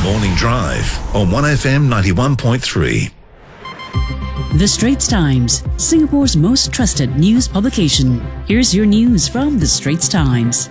Morning Drive on 1FM 91.3. The Straits Times, Singapore's most trusted news publication. Here's your news from The Straits Times.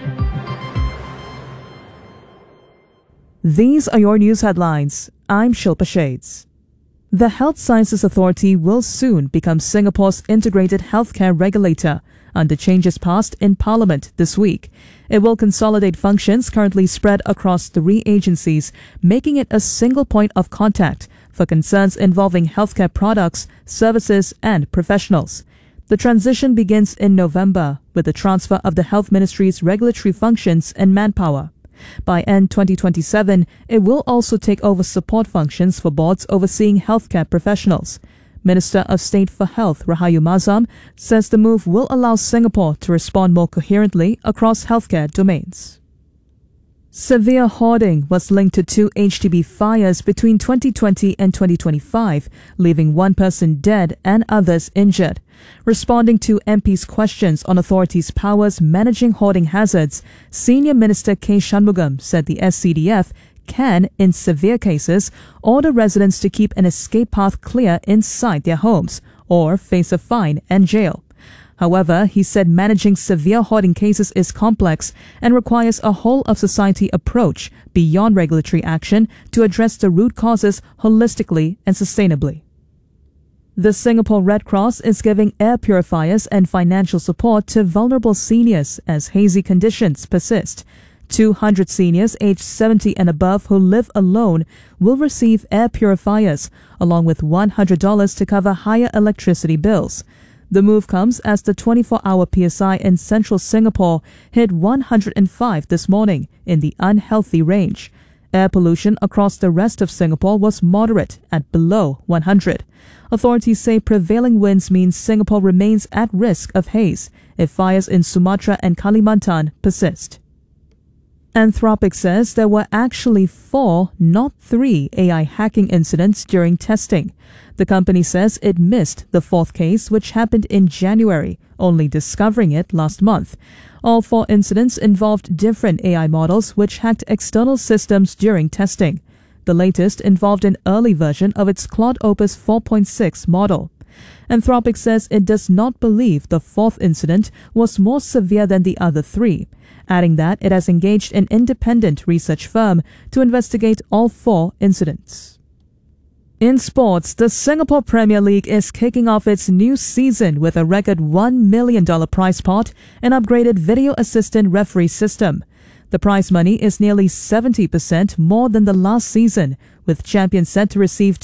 These are your news headlines. I'm Shilpa Shades. The Health Sciences Authority will soon become Singapore's integrated healthcare regulator under changes passed in Parliament this week. It will consolidate functions currently spread across 3 agencies, making it a single point of contact for concerns involving healthcare products, services and professionals. The transition begins in November with the transfer of the Health Ministry's regulatory functions and manpower. By end 2027, it will also take over support functions for boards overseeing healthcare professionals. Minister of State for Health Rahayu Mazam says the move will allow Singapore to respond more coherently across healthcare domains. Severe hoarding was linked to 2 HDB fires between 2020 and 2025, leaving 1 person dead and others injured. Responding to MP's questions on authorities' powers managing hoarding hazards, Senior Minister K. Shanmugam said the SCDF can, in severe cases, order residents to keep an escape path clear inside their homes or face a fine and jail. However, he said managing severe hoarding cases is complex and requires a whole-of-society approach beyond regulatory action to address the root causes holistically and sustainably. The Singapore Red Cross is giving air purifiers and financial support to vulnerable seniors as hazy conditions persist. 200 seniors aged 70 and above who live alone will receive air purifiers, along with $100 to cover higher electricity bills. The move comes as the 24-hour PSI in central Singapore hit 105 this morning in the unhealthy range. Air pollution across the rest of Singapore was moderate at below 100. Authorities say prevailing winds mean Singapore remains at risk of haze if fires in Sumatra and Kalimantan persist. Anthropic says there were actually 4, not 3, AI hacking incidents during testing. The company says it missed the 4th case, which happened in January, only discovering it last month. All 4 incidents involved different AI models which hacked external systems during testing. The latest involved an early version of its Claude Opus 4.6 model. Anthropic says it does not believe the 4th incident was more severe than the other 3, adding that it has engaged an independent research firm to investigate all 4 incidents. In sports, the Singapore Premier League is kicking off its new season with a record $1 million prize pot and upgraded video assistant referee system. The prize money is nearly 70% more than the last season, with champions set to receive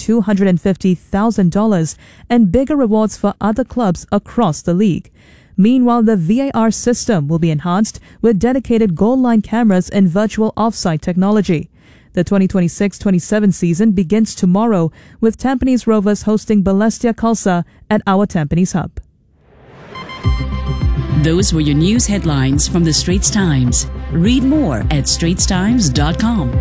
$250,000 and bigger rewards for other clubs across the league. Meanwhile, the VAR system will be enhanced with dedicated goal line cameras and virtual offside technology. The 2026-27 season begins tomorrow, with Tampines Rovers hosting Balestier Khalsa at our Tampines hub. Those were your news headlines from The Straits Times. Read more at straitstimes.com.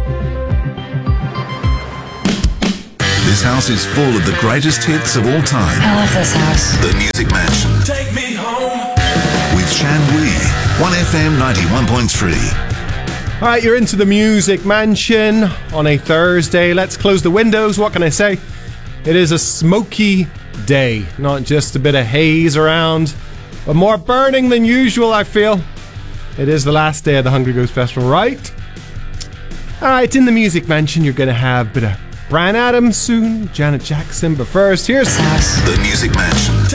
This house is full of the greatest hits of all time. I love this house. The Music Mansion. Take me home. With Shan Wee, 1FM 91.3. All right, you're into the Music Mansion on a Thursday. Let's close the windows. What can I say? It is a smoky day. Not just a bit of haze around, but more burning than usual, I feel. It is the last day of the Hungry Ghost Festival, right? All right, in the Music Mansion, you're going to have a bit of Bryan Adams soon, Janet Jackson. But first, here's The Music Mansion.